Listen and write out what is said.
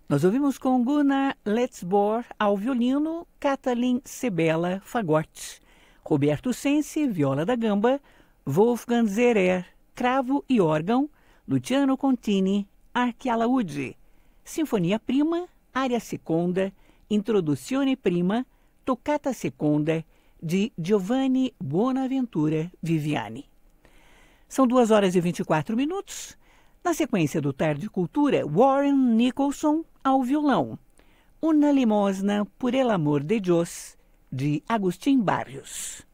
Nós ouvimos com Gunnar Letzbohr ao violino, Katalin Sebela, fagote, Roberto Sensi, viola da gamba, Wolfgang Zerer, cravo e órgão, Luciano Contini, archialaúde, Sinfonia Prima, Aria Seconda, Introduzione Prima, Toccata Seconda, de Giovanni Bonaventura Viviani. São 2h24. Na sequência do Tarde Cultura, Warren Nicholson ao violão. Una limosna por el amor de Dios, de Agustín Barrios.